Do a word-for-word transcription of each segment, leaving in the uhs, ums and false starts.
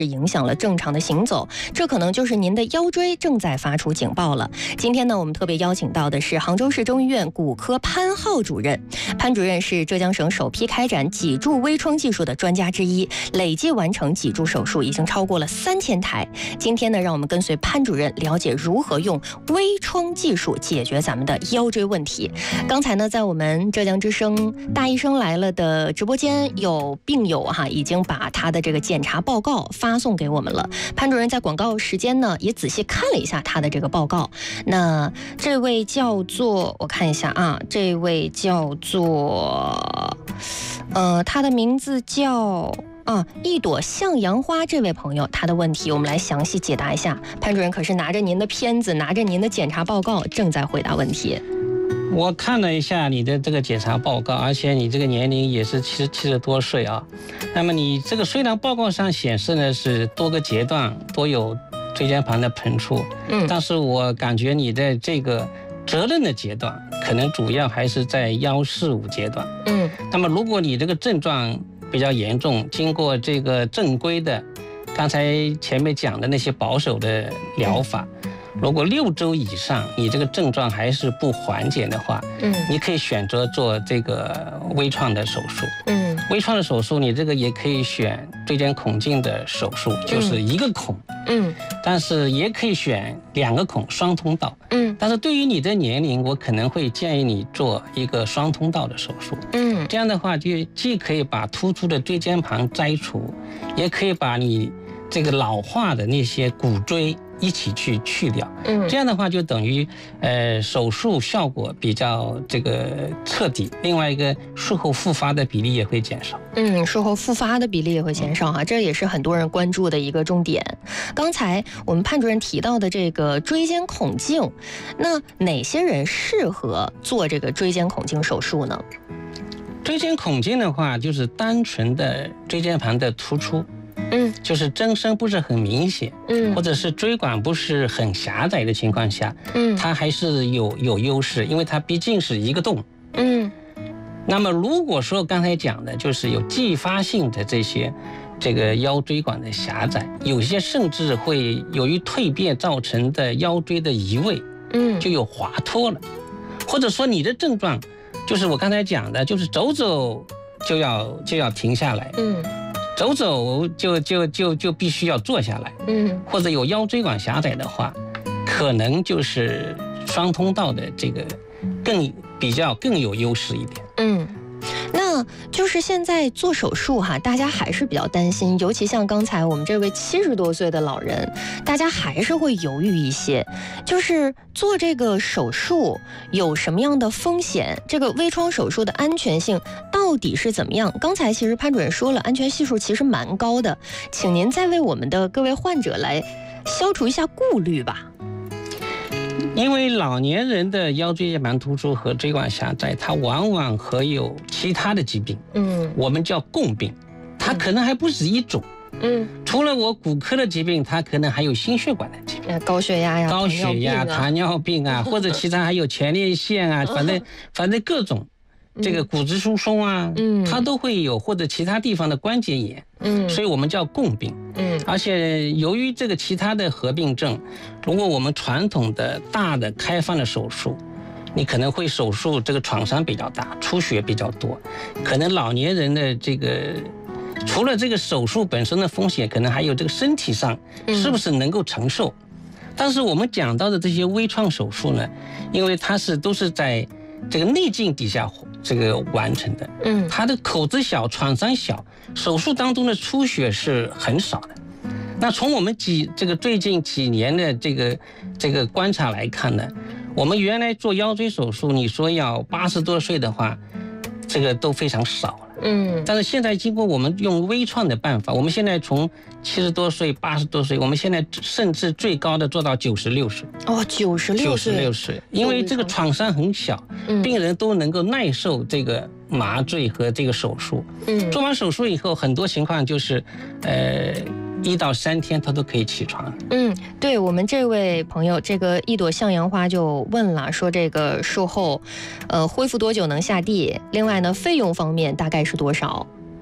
影响了正常的行走，这可能就是您的腰椎正在发出警报了。今天呢，我们特别邀请到的是杭州市中医院骨科潘浩主任。潘主任是浙江省首批开展脊柱微创技术的专家之一，累计完成脊柱手术已经超过了三千台。今天呢，让我们跟随潘主任了解如何用微创技术解决咱们的腰椎问题。刚才呢，在我们浙江之声大医生来了的直播间，有病友哈已经把他的这个检查报告发送给我们了。潘主任在广告时间呢也仔细看了一下他的这个报告。那这位叫做，我看一下啊，这位叫做呃他的名字叫啊一朵向阳花，这位朋友他的问题我们来详细解答一下。潘主任可是拿着您的片子，拿着您的检查报告正在回答问题。 我看了一下你的这个检查报告，而且你这个年龄也是七十七十多岁啊。那么你这个虽然报告上显示呢是多个阶段都有椎间盘的碰触，嗯，但是我感觉你的这个责任的阶段可能主要还是在幺四五阶段，嗯。那么如果你这个症状比较严重，经过这个正规的刚才前面讲的那些保守的疗法，嗯，如果六周以上你这个症状还是不缓解的话，嗯，你可以选择做这个微创的手术，嗯，微创的手术你这个也可以选椎间孔径的手术，就是一个孔，嗯，但是也可以选两个孔双通道，嗯，但是对于你的年龄，我可能会建议你做一个双通道的手术，嗯，这样的话就既可以把突出的椎间盘摘除，也可以把你这个老化的那些骨椎一起去去掉，嗯，这样的话就等于呃手术效果比较这个彻底，另外一个术后复发的比例也会减少。 嗯，术后复发的比例也会减少哈，这也是很多人关注的一个重点。刚才我们潘主任提到的这个椎间孔径，那哪些人适合做这个椎间孔径手术呢？ 椎间孔径的话，就是单纯的椎间盘的突出。嗯，就是增生不是很明显，嗯，或者是椎管不是很狭窄的情况下，嗯，它还是有有优势，因为它毕竟是一个洞，嗯。那么如果说刚才讲的就是有继发性的这些这个腰椎管的狭窄，有些甚至会由于蜕变造成的腰椎的移位，嗯，就有滑脱了，或者说你的症状就是我刚才讲的，就是走走就要就要停下来，嗯。走走就就就就必须要坐下来，嗯，或者有腰椎管狭窄的话，可能就是双通道的这个更比较更有优势一点，嗯。 那就是现在做手术哈，大家还是比较担心，尤其像刚才我们这位七十多岁的老人，大家还是会犹豫一些，就是做这个手术有什么样的风险？这个微创手术的安全性到底是怎么样？刚才其实潘主任说了，安全系数其实蛮高的，请您再为我们的各位患者来消除一下顾虑吧。 因为老年人的腰椎间盘突出和椎管狭窄，它往往和有其他的疾病，嗯，我们叫共病，它可能还不止一种，嗯，除了我骨科的疾病，它可能还有心血管的疾病， 高血压呀、 高血压、糖尿病啊，或者其他还有前列腺啊，反正反正各种。这个骨质疏松啊，嗯，它都会有，或者其他地方的关节炎，嗯，所以我们叫共病，嗯，而且由于这个其他的合并症，如果我们传统的大的开放的手术，你可能会手术这个创伤比较大，出血比较多，可能老年人的这个除了这个手术本身的风险，可能还有这个身体上是不是能够承受。但是我们讲到的这些微创手术呢，因为它是都是在这个内镜底下这个完成的，嗯，它的口子小，创伤小，手术当中的出血是很少的。那从我们几这个最近几年的这个这个观察来看呢，我们原来做腰椎手术，你说要八十多岁的话，这个都非常少了。嗯，但是现在经过我们用微创的办法，我们现在从七十多岁、八十多岁，我们现在甚至最高的做到九十六岁。 哦，九十六岁，九十六岁， 因为这个创伤很小，嗯，病人都能够耐受这个麻醉和这个手术。嗯，做完手术以后，很多情况就是，呃。一到三天他都可以起床。 嗯，对，我们这位朋友，这个一朵向阳花就问了，说这个术后，呃，恢复多久能下地？另外呢，费用方面大概是多少？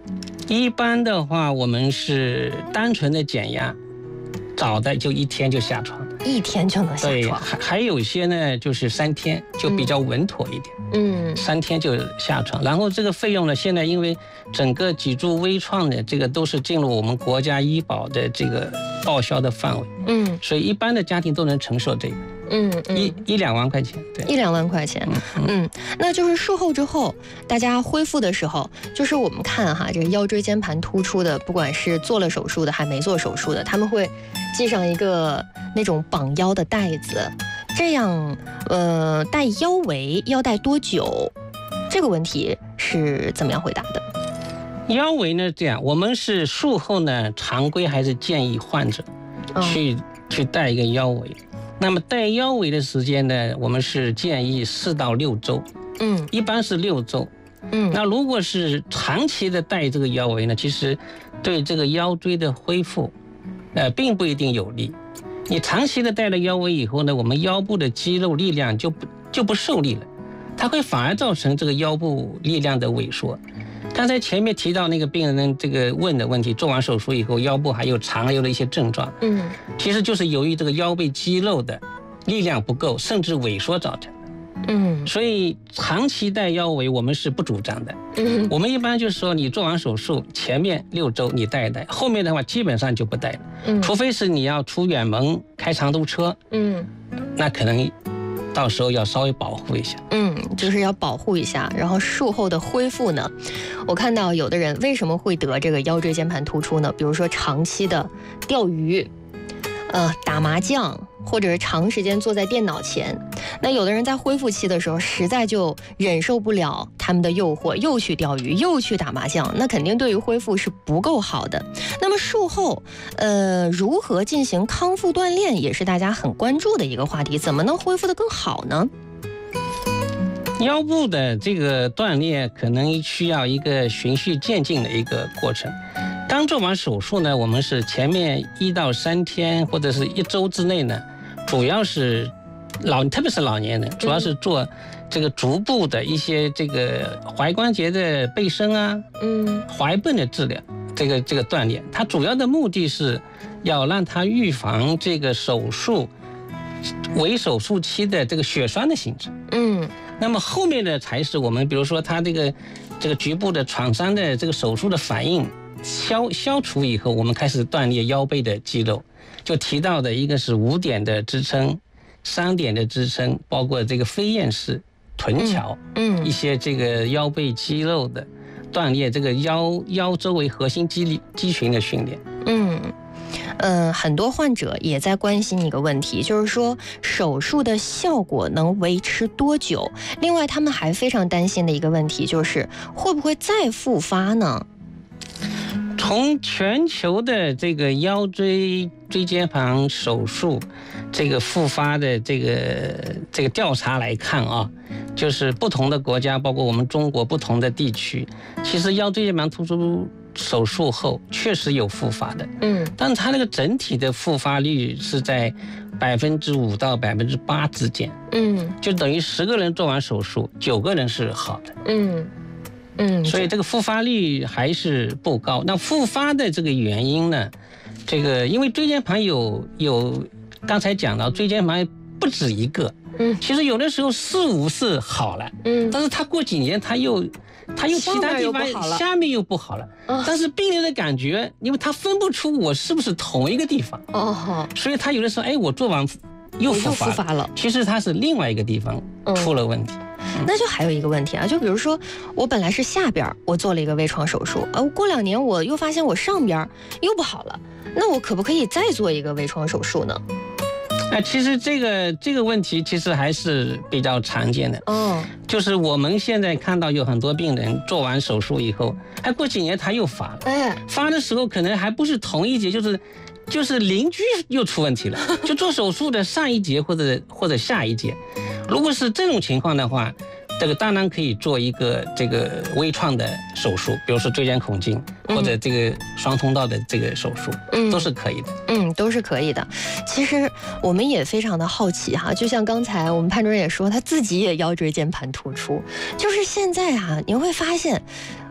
一般的话，我们是单纯的减压，早的就一天就下床， 一天就能下对， 床。 还还有一些呢，就是三天就比较稳妥一点， 嗯， 三天就下床。然后这个费用呢，现在因为整个脊柱微创的这个都是进入我们国家医保的这个报销的范围， 嗯， 所以一般的家庭都能承受这个， 嗯嗯， 一一两万块钱，对， 一两万块钱，嗯嗯，那就是术后之后，大家恢复的时候，就是我们看哈，这个腰椎间盘突出的，不管是做了手术的还没做手术的，他们会系上一个那种绑腰的带子，这样呃戴腰围要戴多久？这个问题是怎么样回答的？ 腰围呢，这样我们是术后呢，常规还是建议患者去、哦、去戴一个腰围。那么戴腰围的时间呢，我们是建议四到六周， 嗯， 一般是六周， 嗯。 那如果是长期的戴这个腰围呢，其实对这个腰椎的恢复，呃，并不一定有利。你长期的戴了腰围以后呢，我们腰部的肌肉力量就不就不受力了，它会反而造成这个腰部力量的萎缩。刚才前面提到那个病人这个问的问题，做完手术以后腰部还有长腰的一些症状， 嗯， 其实就是由于这个腰背肌肉的力量不够，甚至萎缩造成的。 嗯， 所以长期戴腰围我们是不主张的。 嗯， 我们一般就是说，你做完手术前面六周你戴一戴，后面的话基本上就不戴了。嗯，除非是你要出远门开长途车， 嗯， 那可能到时候要稍微保护一下。 嗯，就是要保护一下。然后术后的恢复呢，我看到有的人为什么会得这个腰椎间盘突出呢？比如说长期的钓鱼，呃，打麻将，或者是长时间坐在电脑前。那有的人在恢复期的时候，实在就忍受不了他们的诱惑，又去钓鱼，又去打麻将，那肯定对于恢复是不够好的。那么术后，呃，如何进行康复锻炼，也是大家很关注的一个话题。怎么能恢复得更好呢？ 腰部的这个锻炼可能需要一个循序渐进的一个过程。刚做完手术呢，我们是前面一到三天或者是一周之内呢，主要是老，特别是老年人，主要是做这个足部的一些这个踝关节的背伸啊，嗯，踝泵的治疗，这个这个锻炼，它主要的目的是要让它预防这个手术为手术期的这个血栓的形成，嗯，那么后面的才是我们比如说它这个这个局部的创伤的这个手术的反应消消除以后，我们开始锻炼腰背的肌肉，就提到的一个是五点的支撑，三点的支撑，包括这个飞燕式臀桥，嗯，一些这个腰背肌肉的锻炼，这个腰腰周围核心肌肌群的训练， 嗯。嗯，很多患者也在关心一个问题，就是说手术的效果能维持多久？另外，他们还非常担心的一个问题就是会不会再复发呢？ 从全球的这个腰椎椎间盘手术这个复发的这个这个调查来看啊，就是不同的国家，包括我们中国不同的地区，其实腰椎间盘突出手术后确实有复发的，嗯，但它那个整体的复发率是在百分之五到百分之八之间，嗯，就等于十个人做完手术，九个人是好的，嗯。嗯，所以这个复发率还是不高。那复发的这个原因呢？这个因为椎间盘有有，刚才讲到椎间盘不止一个，嗯，其实有的时候四五是好了，嗯，但是他过几年他又他又其他地方下面又不好了，哦，但是病人的感觉，因为他分不出我是不是同一个地方，哦，所以他有的时候哎，我做完又复发 了, 复发了，其实他是另外一个地方出了问题。嗯那就还有一个问题啊，就比如说我本来是下边我做了一个微创手术，呃，过两年我又发现我上边又不好了，那我可不可以再做一个微创手术呢？ 哎，其实这个这个问题其实还是比较常见的。哦，就是我们现在看到有很多病人做完手术以后，还过几年他又发了，哎，发的时候可能还不是同一节，就是就是邻居又出问题了，就做手术的上一节或者或者下一节。如果是这种情况的话，这个当然可以做一个这个微创的手术，比如说椎间孔径或者这个双通道的这个手术，嗯，都是可以的。 嗯，都是可以的。其实我们也非常的好奇哈，就像刚才我们潘主任也说，他自己也腰椎间盘突出，就是现在啊，你会发现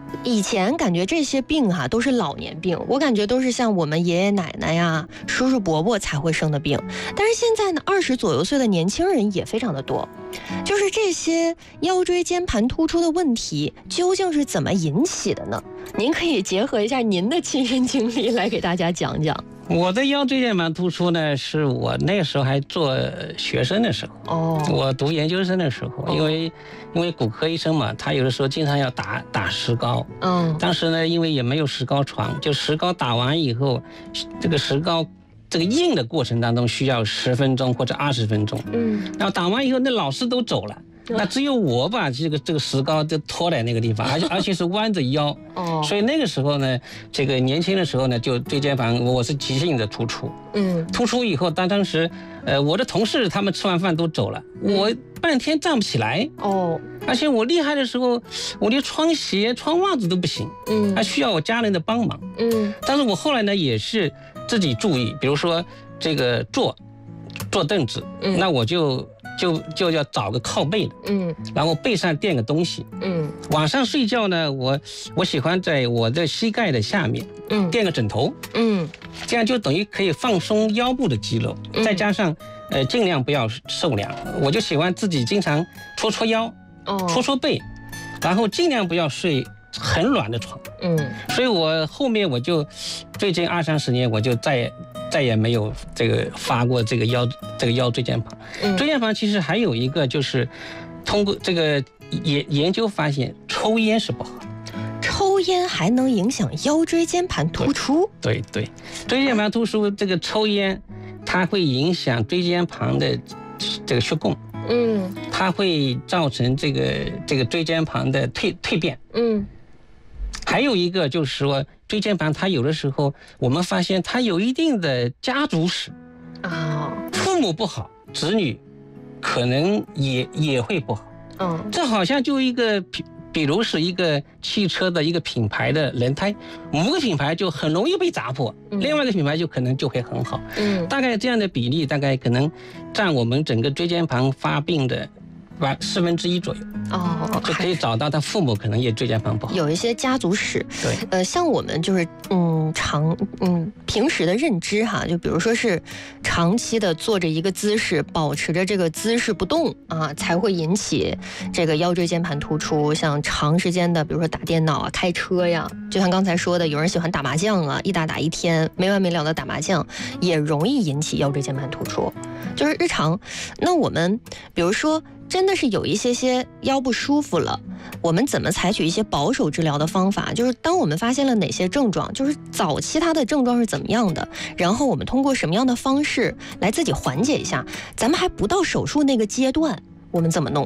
以前感觉这些病哈、啊、都是老年病，我感觉都是像我们爷爷奶奶呀、叔叔伯伯才会生的病。但是现在呢，二十左右岁的年轻人也非常的多。就是这些腰椎间盘突出的问题究竟是怎么引起的呢？您可以结合一下您的亲身经历来给大家讲讲。 我的腰椎间盘突出呢，是我那个时候还做学生的时候，哦，我读研究生的时候，哦、因为因为骨科医生嘛，他有的时候经常要打打石膏，嗯，当时呢，因为也没有石膏床，就石膏打完以后，这个石膏这个硬的过程当中需要十分钟或者二十分钟，嗯，然后打完以后，那老师都走了。那只有我把这个这个石膏就拖在那个地方，而且而且是弯着腰，哦，所以那个时候呢，这个年轻的时候呢，就椎间盘我是急性的突出，嗯，突出以后，当当时，呃，我的同事他们吃完饭都走了，我半天站不起来，哦，而且我厉害的时候，我连穿鞋、穿袜子都不行，嗯，还需要我家人的帮忙，嗯，但是我后来呢，也是自己注意，比如说这个坐坐凳子，嗯，那我就。就就要找个靠背的，嗯，然后背上垫个东西，嗯，晚上睡觉呢，我我喜欢在我的膝盖的下面，嗯，垫个枕头，嗯，这样就等于可以放松腰部的肌肉，嗯、再加上呃尽量不要受凉，我就喜欢自己经常搓搓腰，哦，搓搓背，然后尽量不要睡很软的床，嗯，所以我后面我就最近二三十年我就再。再也没有这个发过这个腰这个腰椎间盘。嗯、椎间盘其实还有一个就是，通过这个研研究发现，抽烟是不好的。 抽烟还能影响腰椎间盘突出？ 对 对, 对，椎间盘突出这个抽烟，它会影响椎间盘的这个血供。嗯，它会造成这个这个椎间盘的蜕蜕变。嗯。还有一个就是说，椎间盘它有的时候我们发现它有一定的家族史啊，父母不好，子女可能也也会不好。嗯，这好像就一个，比如是一个汽车的一个品牌的轮胎，某个品牌就很容易被砸破，嗯、另外一个品牌就可能就会很好。嗯，大概这样的比例大概可能占我们整个椎间盘发病的。四分之一左右哦，就可以找到他父母可能也椎间盘不好， 有一些家族史。 对， 呃，像我们就是嗯长嗯平时的认知哈，就比如说是长期的坐着一个姿势，保持着这个姿势不动啊，才会引起这个腰椎间盘突出。像长时间的，比如说打电脑啊、开车呀，就像刚才说的，有人喜欢打麻将啊，一打打一天，没完没了的打麻将，也容易引起腰椎间盘突出。就是日常，那我们比如说。真的是有一些些腰不舒服了，我们怎么采取一些保守治疗的方法？就是当我们发现了哪些症状，就是早期它的症状是怎么样的，然后我们通过什么样的方式来自己缓解一下。咱们还不到手术那个阶段，我们怎么弄？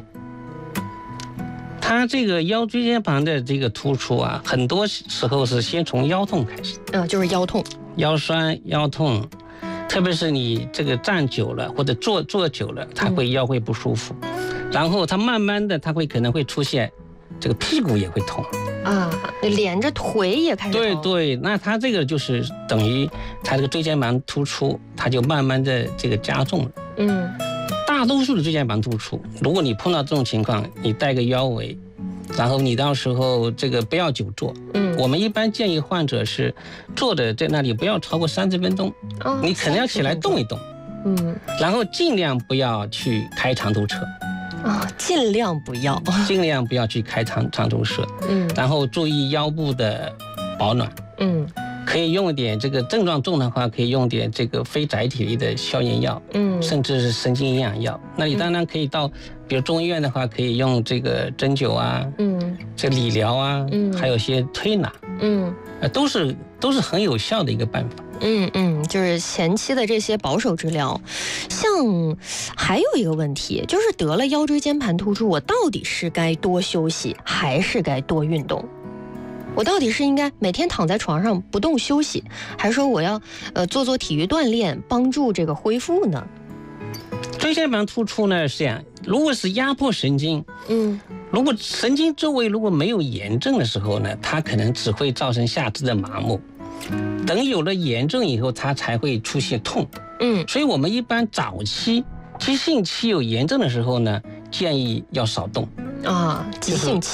它这个腰椎间盘的这个突出啊，很多时候是先从腰痛开始。 嗯，就是腰痛、 腰酸、腰痛。特别是你这个站久了或者坐坐久了，它会腰会不舒服，嗯、然后它慢慢的它会可能会出现，这个屁股也会痛啊，连着腿也开始痛。 对对，那它这个就是等于它这个椎间盘突出，它就慢慢的这个加重了。嗯，大多数的椎间盘突出，如果你碰到这种情况，你带个腰围。然后你到时候这个不要久坐，嗯，我们一般建议患者是坐着在那里不要超过三十分钟，哦，你可能要起来动一动，嗯，然后尽量不要去开长途车， 啊、哦，尽量不要， 尽量不要去开长长途车，嗯，然后注意腰部的保暖，嗯。可以用一点这个症状重的话，可以用点这个非甾体类的消炎药，嗯，甚至是神经营养药。那你当然可以到，比如中医院的话，可以用这个针灸啊，嗯，这理疗啊，嗯，还有些推拿，嗯，呃，都是都是很有效的一个办法。 嗯嗯，就是前期的这些保守治疗。像还有一个问题，就是得了腰椎间盘突出，我到底是该多休息，还是该多运动？我到底是应该每天躺在床上不动休息，还是说我要呃做做体育锻炼，帮助这个恢复呢？ 椎间盘突出呢是这样，如果是压迫神经，嗯，如果神经周围如果没有炎症的时候呢，它可能只会造成下肢的麻木。等有了炎症以后，它才会出现痛。嗯，所以我们一般早期急性期有炎症的时候呢，建议要少动啊。急性期。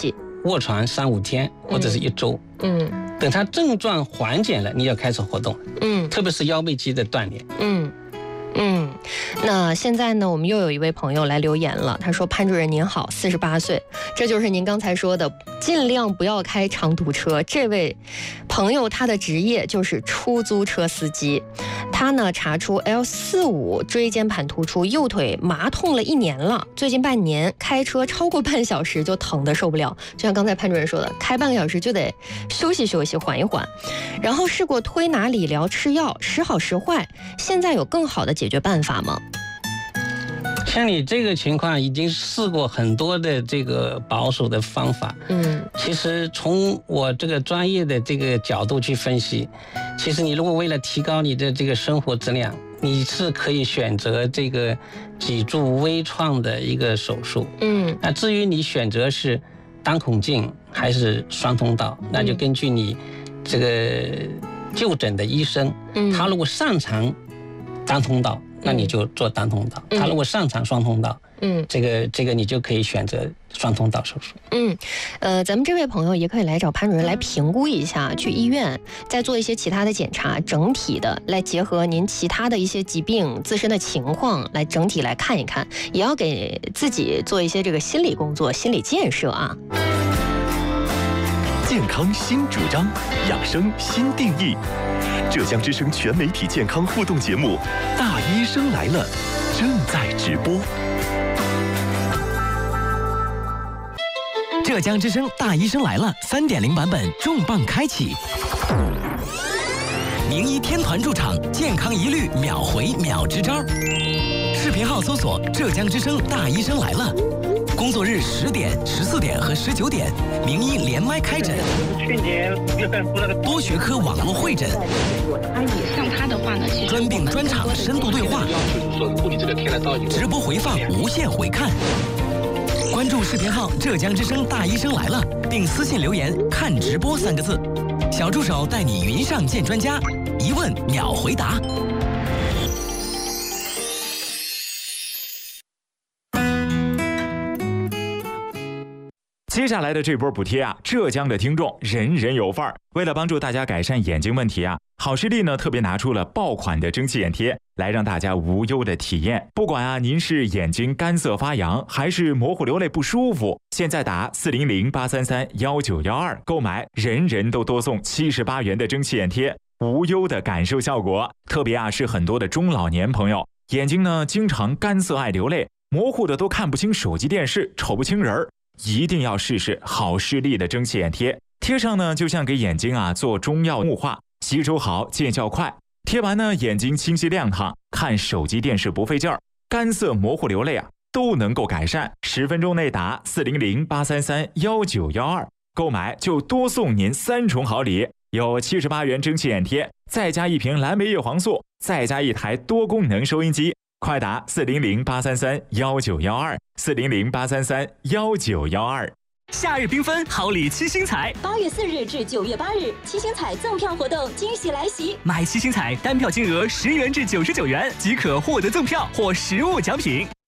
卧床三五天或者是一周， 嗯， 等它症状缓解了，你要开始活动， 嗯， 特别是腰背肌的锻炼， 嗯。嗯，那现在呢，我们又有一位朋友来留言了。他说：“潘主任您好，四十八岁，这就是您刚才说的，尽量不要开长途车。”这位朋友他的职业就是出租车司机，他呢查出 L 四五椎间盘突出，右腿麻痛了一年了，最近半年开车超过半小时就疼得受不了，就像刚才潘主任说的，开半个小时就得休息休息，缓一缓。然后试过推拿、理疗、吃药，时好时坏，现在有更好的解决办法吗？ 像你这个情况，已经试过很多的这个保守的方法。嗯，其实从我这个专业的这个角度去分析，其实你如果为了提高你的这个生活质量，你是可以选择这个脊柱微创的一个手术。嗯，那至于你选择是单孔径还是双通道，那就根据你这个就诊的医生，嗯，他如果擅长单通道，那你就做单通道；他如果擅长双通道，嗯，这个这个你就可以选择双通道手术。 嗯，呃，咱们这位朋友也可以来找潘主任来评估一下，去医院再做一些其他的检查，整体的来结合您其他的一些疾病自身的情况来整体来看一看，也要给自己做一些这个心理工作、心理建设啊。 健康新主张，养生新定义。浙江之声全媒体健康互动节目《大医生来了》正在直播。 浙江之声《大医生来了》三点零版本重磅开启，名医天团驻场，健康一律秒回秒支招。视频号搜索“浙江之声大医生来了”。工作日十点、十四点和十九点，名医连麦开诊。 去年月份敷那个多学科网络会诊。 像他的话呢，其实专病专场深度对话。直播回放无限回看。关注视频号“浙江之声大医生来了”，并私信留言“看直播”三个字，小助手带你云上见专家，一问秒回答。 接下来的这波补贴啊，浙江的听众人人有份儿。为了帮助大家改善眼睛问题啊，好视力呢特别拿出了爆款的蒸汽眼贴，来让大家无忧的体验。不管啊您是眼睛干涩发痒，还是模糊流泪不舒服，现在打四零零八三三幺九幺二购买，人人都多送七十八元的蒸汽眼贴，无忧的感受效果。特别啊是很多的中老年朋友，眼睛呢经常干涩爱流泪，模糊的都看不清手机电视，瞅不清人儿。一定要试试好视力的蒸汽眼贴，贴上呢就像给眼睛啊做中药雾化，吸收好，见效快。贴完呢眼睛清晰亮堂，看手机电视不费劲儿，干涩模糊流泪啊都能够改善。十分钟内打四零零八三三幺九幺二购买就多送您三重好礼，有七十八元蒸汽眼贴，再加一瓶蓝莓叶黄素，再加一台多功能收音机。快打四零零八三三幺九幺二四零零八三三幺九幺二。 夏日缤纷，好礼七星彩， 八月四日至九月八日，七星彩赠票活动惊喜来袭！ 买七星彩单票金额十元至九十九元即可获得赠票或实物奖品。